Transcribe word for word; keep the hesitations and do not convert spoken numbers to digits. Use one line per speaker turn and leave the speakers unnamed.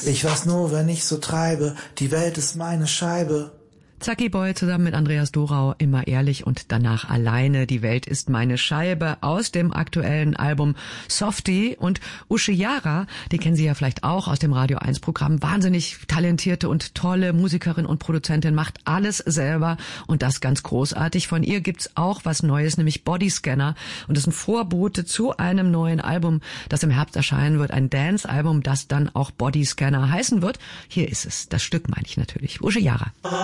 Ich weiß nur, wenn ich so treibe, die Welt ist meine Scheibe.
Zacki Boy zusammen mit Andreas Dorau, immer ehrlich und danach alleine. Die Welt ist meine Scheibe aus dem aktuellen Album Softie. Und Uschi Jara, die kennen Sie ja vielleicht auch aus dem Radio eins Programm. Wahnsinnig talentierte und tolle Musikerin und Produzentin, macht alles selber und das ganz großartig. Von ihr gibt's auch was Neues, nämlich Bodyscanner. Und das ist ein Vorbote zu einem neuen Album, das im Herbst erscheinen wird. Ein Dance-Album, das dann auch Bodyscanner heißen wird. Hier ist es, das Stück meine ich natürlich. Uschi Jara.